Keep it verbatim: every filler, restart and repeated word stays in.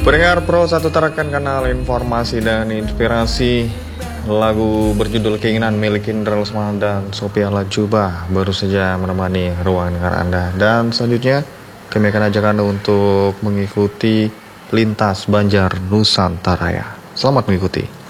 Pendengar Pro satu terakan kanal informasi dan inspirasi. Lagu berjudul Keinginan milik Indra Lesmana dan Sophia Latjuba baru saja menemani ruang dengar Anda. Dan selanjutnya kami akan ajak Anda untuk mengikuti lintas Banjar Nusantara. Selamat mengikuti.